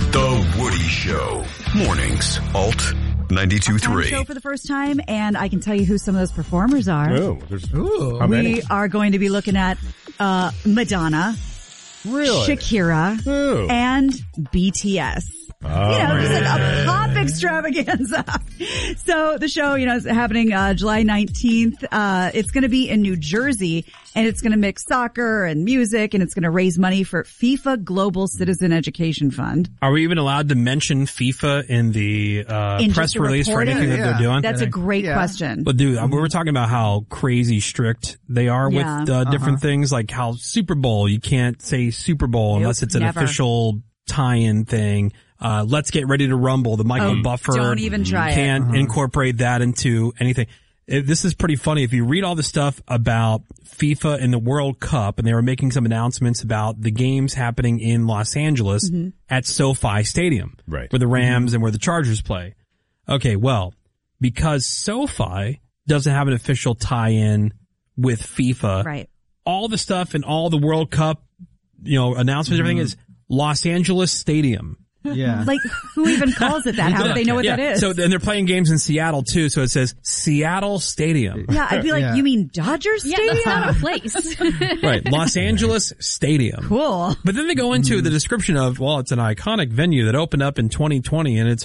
The Woody Show. Mornings, Alt 92.3. Show for the first time, and I can tell you who some of those performers are. How many? We are going to be looking at Madonna, Really? Shakira, and BTS. Just like a pop extravaganza. So the show, is happening July 19th. It's going to be in New Jersey, and it's going to mix soccer and music, and it's going to raise money for FIFA Global Citizen Education Fund. Are we even allowed to mention FIFA in the press release for anything that they're doing? That's a great question. But dude, we were talking about how crazy strict they are with different things, like how Super Bowl, you can't say Super Bowl unless it's an official tie-in thing. Let's Get Ready to Rumble, the Michael Buffer. Don't even try can't incorporate that into anything. This is pretty funny. If you read all the stuff about FIFA and the World Cup, and they were making some announcements about the games happening in Los Angeles at SoFi Stadium, right, where the Rams and where the Chargers play. Okay, well, because SoFi doesn't have an official tie-in with FIFA, right, all the stuff and all the World Cup, announcements, everything is Los Angeles Stadium. Yeah. Like, who even calls it that? How do they know what that is? So, and they're playing games in Seattle too, so it says Seattle Stadium. Yeah, I'd be like, you mean Dodger Stadium? Yeah, that's not a place. Right, Los Angeles Stadium. Cool. But then they go into the description of, well, it's an iconic venue that opened up in 2020, and it's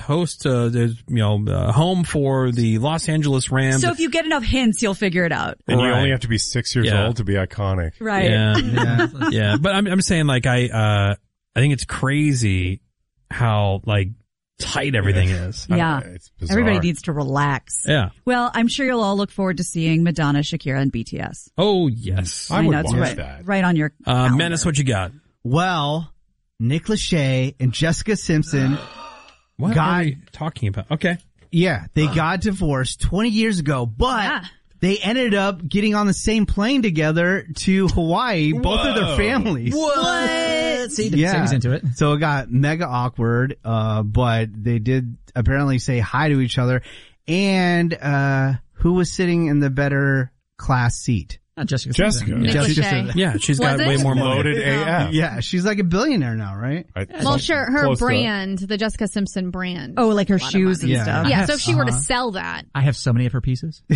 home for the Los Angeles Rams. So if you get enough hints, you'll figure it out. And you only have to be 6 years old to be iconic. Right. Yeah. But I'm saying, like, I think it's crazy how tight everything is. Yeah. It's bizarre. Everybody needs to relax. Yeah. Well, I'm sure you'll all look forward to seeing Madonna, Shakira, and BTS. Oh, yes. I would it's watch that. Right on your calendar. Menace, what you got? Well, Nick Lachey and Jessica Simpson. What are you talking about? Okay. Yeah, they got divorced 20 years ago, but they ended up getting on the same plane together to Hawaii, both of their families. What? See, Sammy's into it. So it got mega awkward, but they did apparently say hi to each other. And who was sitting in the better class seat? Not Jessica. Jessica. Yeah, she's got way more money. Loaded AF. Yeah, she's like a billionaire now, right? Well, sure, her brand, the Jessica Simpson brand. Oh, like her shoes and stuff. Yeah, so if she were to sell that. I have so many of her pieces.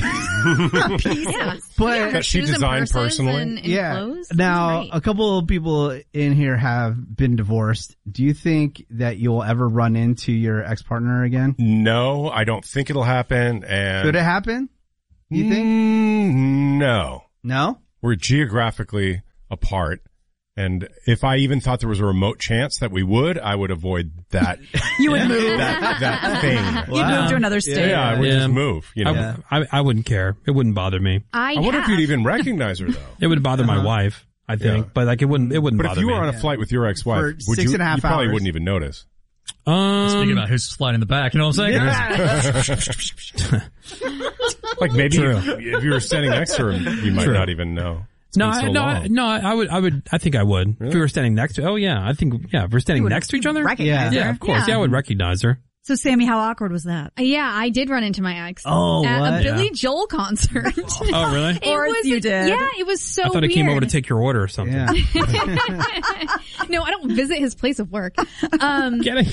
But she designed personally. And clothes. Now, a couple of people in here have been divorced. Do you think that you'll ever run into your ex-partner again? No, I don't think it'll happen. And could it happen? You think? No. No? We're geographically apart. And if I even thought there was a remote chance that we would, I would avoid that. You would move. that thing. You'd move to another state. Yeah, I would just move. I wouldn't care. It wouldn't bother me. I wonder if you'd even recognize her, though. It would bother my wife, I think. But it wouldn't bother me. But if you were on a flight with your ex-wife, For 6.5 you probably hours. wouldn't even notice. Speaking about who's flying in the back, you know what I'm saying? Like maybe if you were standing next to her, you might not even know. I think I would. Really? If we were standing next to, if we're standing next to each other. Recognize her. Yeah, of course. Yeah, I would recognize her. So, Sammy, how awkward was that? Yeah, I did run into my ex. Oh, at what? a Billy Joel concert. Oh, really? Of course you did. Yeah, it was so I thought weird. he came over to take your order or something. Yeah. No, I don't visit his place of work. Kidding.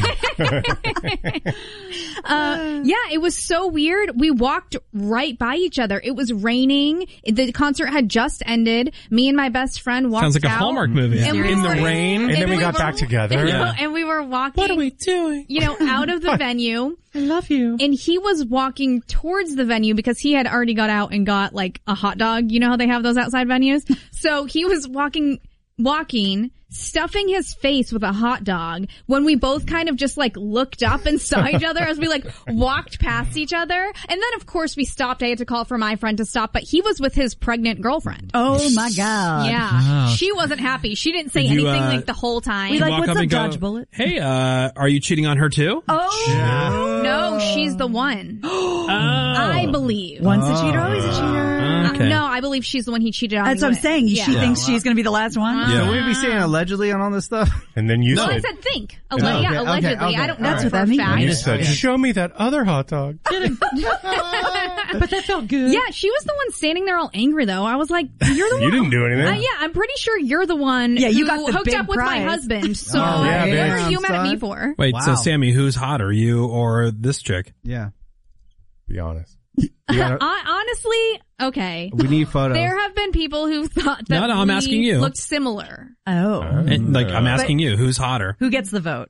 Yeah, it was so weird. We walked right by each other. It was raining. The concert had just ended. Me and my best friend walked Sounds like a out. Hallmark movie. And In the rain. And then we got back together. And we were walking. What are we doing? Out of the venue. I love you. And he was walking towards the venue because he had already got out and got like a hot dog. You know how they have those outside venues? So he was walking, stuffing his face with a hot dog when we both kind of just like looked up and saw each other as we like walked past each other. And then of course we stopped. I had to call for my friend to stop, but he was with his pregnant girlfriend. Oh my God. Yeah. Wow. She wasn't happy. She didn't say Did you, anything like the whole time. We like, Walk what's up up, and go, dodge bullet? Hey, are you cheating on her too? Oh. No, she's the one. I believe. Once a cheater, always a cheater. Okay. No, I believe she's the one he cheated on. That's what I'm saying. She thinks she's going to be the last one. So we be saying allegedly on all this stuff? And then you No, I said, said think. Okay, Allegedly. okay. I don't know That's for what that a means. fact. you said, show me that other hot dog. But that felt good. Yeah, she was the one standing there all angry though. I was like, you're the one. You didn't do anything. Yeah, I'm pretty sure you're the one Yeah, you who got the hooked big up with my prize. husband. So yeah, what bitch. are you mad at me Son. for? Wait, so Wow. Sammy, who's hotter, you or this chick? Yeah. Be honest. Honestly, okay. We need photos. There have been people who thought that No, I'm we asking you. looked similar. Oh. And, like, I'm asking you, who's hotter? Who gets the vote?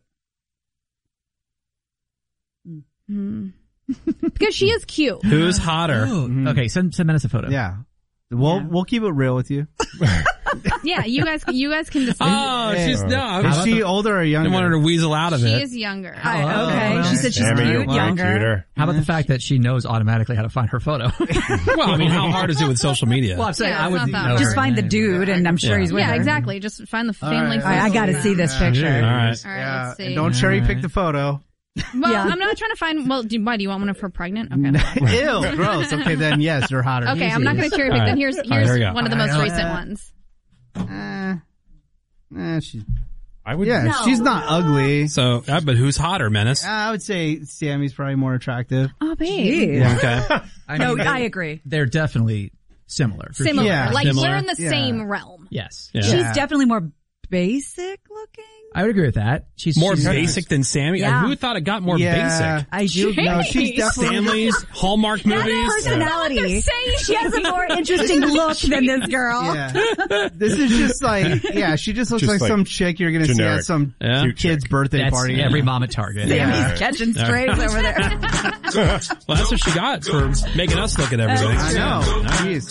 Because she is cute. Who's hotter? Oh, okay, send us a photo. Yeah. We'll keep it real with you. Yeah, you guys can decide. Oh, she's no. Is she older or I younger? want her to weasel out of She it. is younger. Okay. She said she's Sammy, you're cute, way younger. cuter. How about the fact that she knows automatically how to find her photo? Well, I mean, how hard is it with social media? Well, I'm saying Yeah, I wouldn't it's not know that Just her find the name. dude, and I'm sure Yeah. he's with Yeah, her. exactly. Just find the family. right. All right, I got to see this picture. All right. All right, Yeah. let's see. And don't cherry pick the photo. Well, Yeah. I'm not trying to find. Well, why do you want one of her pregnant? Okay. Ew, gross. Okay, then yes, you're hotter. Okay, I'm not going to cherry pick. All Then right. here's All right, here we go. one of the most recent ones. She's I would. yeah, she's not ugly. So, but who's hotter, Menace? I would say Sammy's probably more attractive. Oh, babe. Jeez. Okay. No, mean, I agree. They're definitely similar. For Similar. Sure. Yeah. Like Similar. we're in the Yeah. same realm. Yes. Yeah. She's definitely more basic looking. I would agree with that. She's More she's- basic than Sammy? Yeah. Who thought it got more Yeah. basic? I do. No, she's Jeez. definitely. Stanley's, Hallmark That's movies? personality. saying. She has a more interesting look than this girl. Yeah. This is just like, yeah, she just looks Just like like some chick you're going to see generic. at some Yeah. Cute kid's chick. birthday That's party. every mom at Target. Sammy's catching strays over there. Well, that's what she got for making us look at everything. I know. Jeez.